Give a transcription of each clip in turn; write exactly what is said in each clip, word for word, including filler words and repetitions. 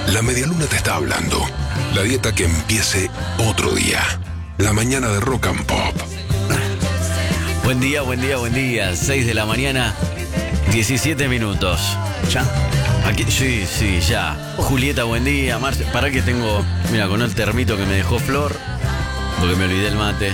La medialuna te está hablando. La dieta que empiece otro día. La mañana de Rock and Pop. Buen día, buen día, buen día. seis de la mañana, diecisiete minutos. ¿Ya? Aquí, sí, sí, ya. Julieta, buen día. Marce, para que tengo, mira, con el termito que me dejó Flor, porque me olvidé el mate.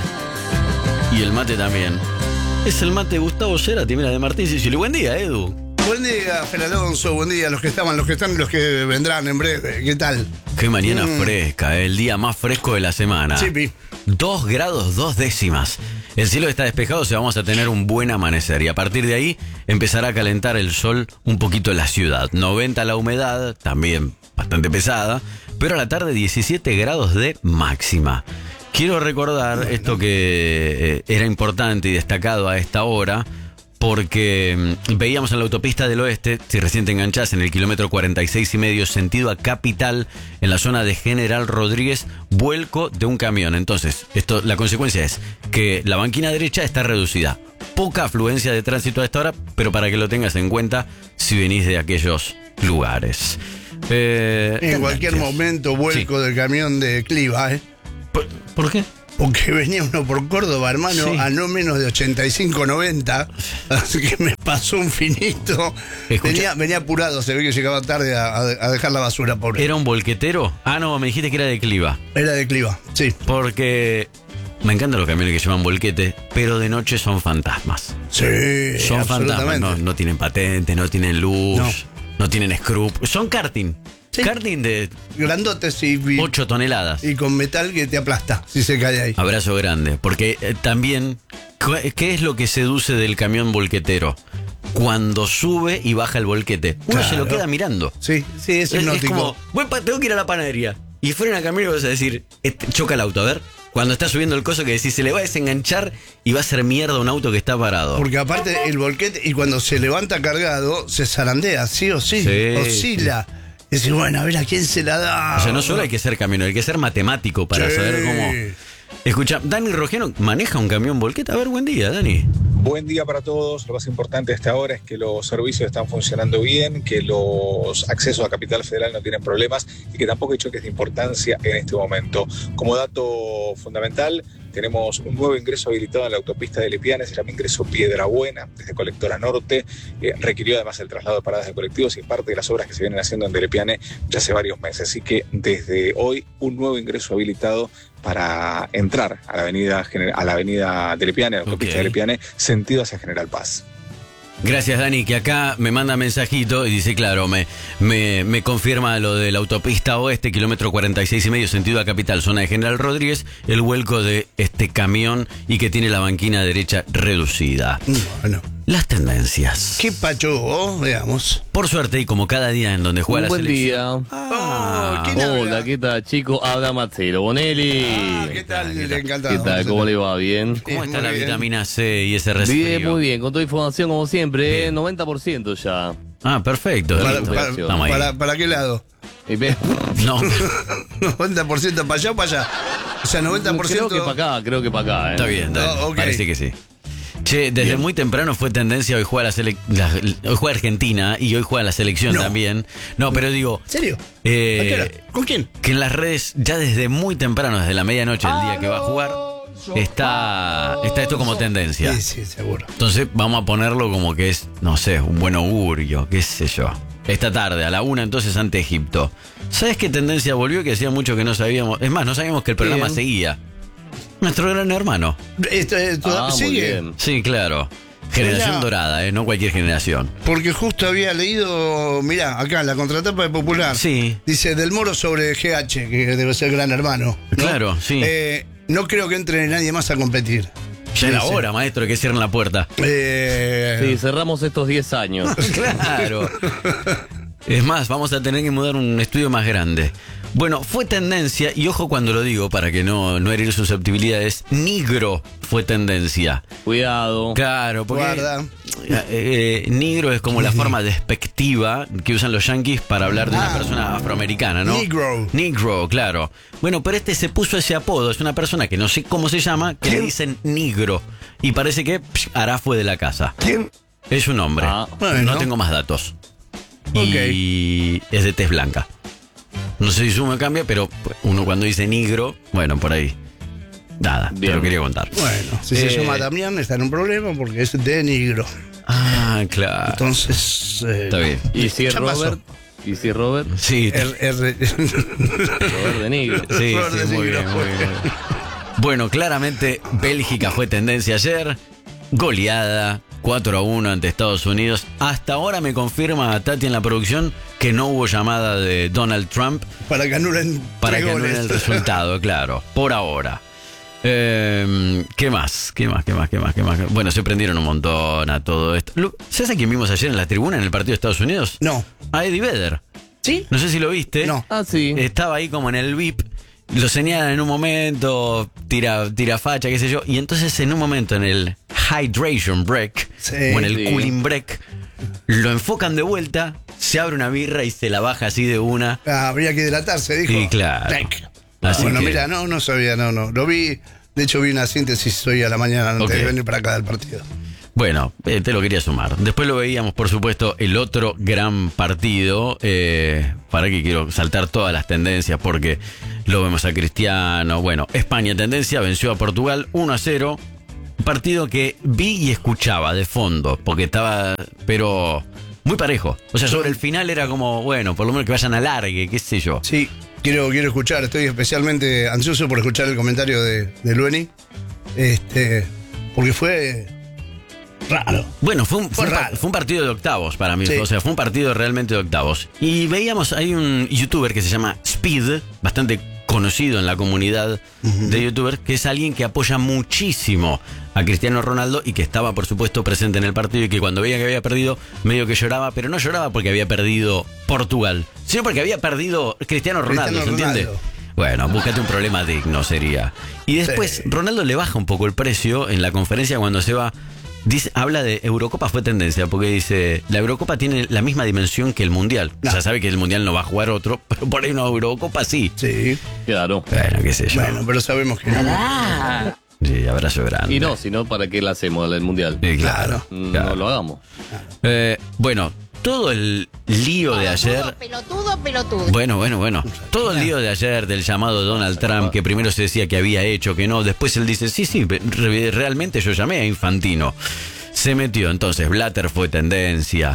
Y el mate también. Es el mate de Gustavo Cerati, mira, de Martín Sicilia. Buen día, Edu. Buen día, Fer Alonso, buen día, los que estaban, los que están y los que vendrán en breve. ¿Qué tal? Qué mañana Mm. fresca, el día más fresco de la semana. Sí, pi. Dos grados, dos décimas. El cielo está despejado, o sea, vamos a tener un buen amanecer. Y a partir de ahí empezará a calentar el sol un poquito en la ciudad. noventa la humedad, también bastante pesada. Pero a la tarde diecisiete grados de máxima. Quiero recordar bueno. esto que eh, era importante y destacado a esta hora. Porque veíamos en la autopista del oeste, si recién te enganchás en el kilómetro cuarenta y seis y medio, sentido a Capital, en la zona de General Rodríguez, vuelco de un camión. Entonces, esto, la consecuencia es que la banquina derecha está reducida. Poca afluencia de tránsito a esta hora, pero para que lo tengas en cuenta si venís de aquellos lugares. Eh, en cualquier momento, vuelco sí. del camión de Cliva, ¿eh? ¿Por, ¿por qué? Porque venía uno por Córdoba, hermano, sí. a no menos de ochenta y cinco, noventa. Así que me pasó un finito. Venía, venía apurado, se ve que llegaba tarde a, a dejar la basura, pobre. ¿Era un volquetero? Ah, no, me dijiste que era de Cliva. Era de Cliva, sí. Porque me encantan los camiones que llevan volquete, pero de noche son fantasmas. Sí, son fantasmas. No, no tienen patente, no tienen luz, no, no tienen screw. Son karting. Sí. Karting de grandotes y ocho toneladas. Y con metal que te aplasta si se cae ahí. Abrazo grande. Porque eh, también, ¿qué es lo que seduce del camión volquetero? Cuando sube y baja el volquete, uno claro. se lo queda mirando. Sí, sí, es hipnótico. Es como, bueno, tengo que ir a la panadería. Y frena el camión y vas a decir, este, choca el auto, a ver. Cuando está subiendo el coso que decís, se le va a desenganchar y va a hacer mierda un auto que está parado. Porque aparte el volquete, y cuando se levanta cargado, se zarandea, sí o sí, sí oscila. Sí. Y decir, bueno, a ver a quién se la da. O sea, no solo hay que ser camionero, hay que ser matemático para sí. saber cómo. Escucha, Dani Rogiano maneja un camión volquete. A ver, buen día, Dani. Buen día para todos. Lo más importante hasta ahora es que los servicios están funcionando bien, que los accesos a Capital Federal no tienen problemas y que tampoco hay choques de importancia en este momento. Como dato fundamental, tenemos un nuevo ingreso habilitado en la autopista de Lepiane, se llama ingreso Piedrabuena, desde Colectora Norte. Eh, requirió además el traslado de paradas de colectivos y parte de las obras que se vienen haciendo en Lepiane ya hace varios meses. Así que desde hoy, un nuevo ingreso habilitado para entrar a la avenida, a la avenida de Lepiane, a la autopista okay. de Lepiane, sentido hacia General Paz. Gracias, Dani, que acá me manda mensajito y dice, claro, me, me, me confirma lo de la autopista oeste, kilómetro cuarenta y seis y medio, sentido a Capital, zona de General Rodríguez, el vuelco de este camión y que tiene la banquina derecha reducida. Bueno. Las tendencias. ¿Qué pacho? Oh, veamos. Por suerte, y como cada día en donde juega Un la buen selección. Buen día. Ah, oh, Hola, ¿qué tal, chicos? Habla Marcelo Bonelli. Ah, ¿qué tal? Le encantado. ¿Qué tal? ¿Cómo le va? ¿Bien? ¿Cómo está muy la bien. vitamina C y ese resfrío? Bien, muy bien. Con toda información, como siempre, ¿eh? noventa por ciento ya. Ah, perfecto. ¿Para, para, para, ¿Para qué lado? No. noventa por ciento para allá o para allá. O sea, noventa por ciento. Creo que para acá, creo que para acá. ¿eh? Está bien, dale. Oh, okay. Parece que sí. Che, desde bien. muy temprano fue tendencia, hoy juega la, sele- la hoy juega Argentina y hoy juega la selección no. también. No, pero digo... ¿En serio? Eh, ¿Con quién? Que en las redes, ya desde muy temprano, desde la medianoche del día que va a jugar, está, está esto como tendencia. Sí, sí, seguro. Entonces vamos a ponerlo como que es, no sé, un buen augurio, qué sé yo. Esta tarde, a la una entonces ante Egipto. ¿Sabes qué tendencia volvió? Que hacía mucho que no sabíamos. Es más, no sabíamos que el programa bien. seguía. Nuestro gran hermano. Esto, esto, ah, ¿sigue? Sí, claro. Generación Mirá, dorada, ¿eh? No cualquier generación. Porque justo había leído, mirá, acá, la contratapa de Popular. Sí. Dice, Del Moro sobre G H, que debe ser gran hermano, ¿no? Claro, sí. Eh, no creo que entre nadie más a competir. Ya era hora, maestro, que cierren la puerta. Eh... Sí, cerramos estos diez años. Claro. Es más, vamos a tener que mudar un estudio más grande. Bueno, fue tendencia, y ojo cuando lo digo para que no, no herir susceptibilidades, negro fue tendencia. Cuidado. Claro, porque Guarda. Eh, negro es como la forma despectiva que usan los yanquis para hablar de una Ah. persona afroamericana, ¿no? Negro. Negro, claro. Bueno, pero este se puso ese apodo, es una persona que no sé cómo se llama, que le dicen negro. Y parece que psh, Ará fue de la casa. ¿Quién? Es un hombre. Ah, bueno. No tengo más datos. Ok. Y es de tez blanca. No sé si suma o cambia, pero uno cuando dice negro, bueno, por ahí. Nada, Bien. te lo quería contar. Bueno, si Eh, se llama Damián está en un problema porque es de negro. Ah, claro. Entonces. eh, Está bien. ¿Y si es Ya pasó. Robert? ¿Y si es Robert? Sí, R- R- Robert de negro. sí, Flor de sí, muy negro. bien, muy bien. Bueno, claramente Bélgica fue tendencia ayer. Goleada, cuatro a uno ante Estados Unidos. Hasta ahora me confirma Tati en la producción que no hubo llamada de Donald Trump para que anulen para tres que goles. anulen el resultado, claro, por ahora. Eh, ¿Qué más? ¿Qué más? ¿Qué más? ¿Qué más? ¿Qué más? Bueno, se prendieron un montón a todo esto. Lu- ¿Sabes a quién vimos ayer en la tribuna en el partido de Estados Unidos? No. A Eddie Vedder. ¿Sí? No sé si lo viste. No. Ah, sí. Estaba ahí como en el V I P. Lo señalan en un momento, tira, tira facha, qué sé yo. Y entonces en un momento en el hydration break, Sí. o en el Sí. cooling break, lo enfocan de vuelta, se abre una birra y se la baja así de una. Ah, habría que hidratarse, dijo. Y claro. Tac. Así bueno, que- mira, no, no sabía, no, no. Lo vi, de hecho vi una síntesis hoy a la mañana antes Ok. de venir para acá del partido. Bueno, eh, te lo quería sumar. Después lo veíamos, por supuesto, el otro gran partido. Eh, para que quiero saltar todas las tendencias porque lo vemos a Cristiano. Bueno, España tendencia, venció a Portugal uno a cero. Partido que vi y escuchaba de fondo porque estaba, pero muy parejo. O sea, sobre el final era como, bueno, por lo menos que vayan a largue, qué sé yo. Sí, quiero, quiero escuchar, estoy especialmente ansioso por escuchar el comentario de, de Lueni. Este, porque fue raro. Bueno, fue un, Fue fue un pa- raro. fue un partido de octavos para mí. Sí. O sea, fue un partido realmente de octavos. Y veíamos, hay un youtuber que se llama Speed, bastante conocido en la comunidad de youtubers, que es alguien que apoya muchísimo a Cristiano Ronaldo y que estaba, por supuesto, presente en el partido y que cuando veía que había perdido, medio que lloraba, pero no lloraba porque había perdido Portugal, sino porque había perdido Cristiano Ronaldo, Cristiano ¿se entiende? Ronaldo. Bueno, búscate un problema digno sería. Y después Sí. Ronaldo le baja un poco el precio en la conferencia cuando se va. Dice, habla de Eurocopa, fue tendencia, porque dice, la Eurocopa tiene la misma dimensión que el Mundial. No. O sea, sabe que el Mundial no va a jugar otro, pero por ahí una Eurocopa sí. Sí, Claro. Bueno, qué sé yo. bueno, pero sabemos que no. Sí, abrazo grande. Y no, si no, ¿para qué la hacemos el mundial? Sí, claro. No claro. lo hagamos. Eh, bueno, todo el lío de ayer... Pelotudo, pelotudo. Bueno, bueno, bueno. Todo el lío de ayer del llamado de Donald Trump, que primero se decía que había hecho, que no, después él dice, sí, sí, re- realmente yo llamé a Infantino. Se metió, entonces Blatter fue tendencia.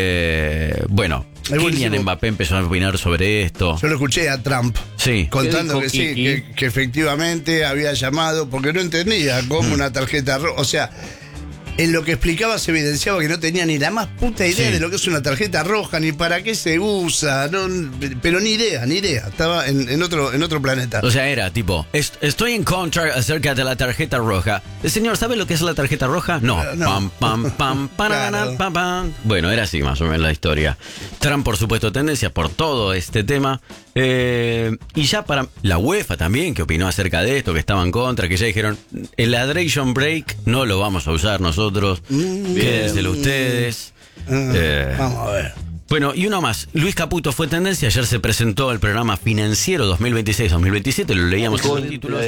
Eh, bueno, Es buenísimo. Kylian Mbappé empezó a opinar sobre esto. Yo lo escuché a Trump Sí. contando ¿Qué que dijo sí, Kiki? que, que efectivamente había llamado, porque no entendía cómo una tarjeta roja. O sea, en lo que explicaba se evidenciaba que no tenía ni la más puta idea Sí. de lo que es una tarjeta roja, ni para qué se usa, no, pero ni idea, ni idea. Estaba en, en otro, en otro planeta. O sea, era tipo, "Est- estoy en contra acerca de la tarjeta roja. El señor, ¿sabe lo que es la tarjeta roja? No. Eh, no. Pam, pam, pam, panana, Claro. pam, pam. Bueno, era así más o menos la historia. Trump, por supuesto, tendencia por todo este tema. Eh, y ya para la UEFA también, que opinó acerca de esto, que estaba en contra, que ya dijeron, el hydration break no lo vamos a usar nosotros. Quédenselo ustedes. Ah, Eh, Vamos a ver. Bueno, y uno más. Luis Caputo fue tendencia. Ayer se presentó el programa financiero dos mil veintiséis dos mil veintisiete. Lo leíamos en los títulos.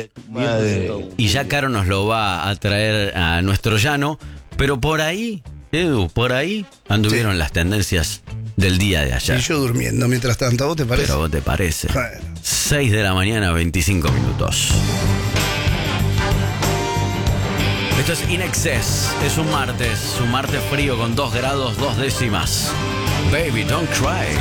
Y ya Caro nos lo va a traer a nuestro llano. Pero por ahí, Edu, por ahí anduvieron las tendencias del día de Y ayer. yo durmiendo mientras tanto, ¿a vos te parece? Pero ¿vos te parece? Bueno. seis de la mañana, veinticinco minutos. Esto es In Excess. Es un martes. Un martes frío con dos grados, dos décimas. Baby, don't cry.